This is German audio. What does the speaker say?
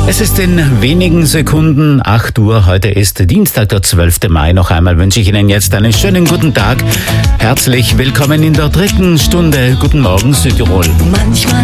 Es ist in wenigen Sekunden 8 Uhr. Heute ist Dienstag, der 12. Mai. Noch einmal wünsche ich Ihnen jetzt einen schönen guten Tag. Herzlich willkommen in der 3. Stunde. Guten Morgen, Südtirol. Manchmal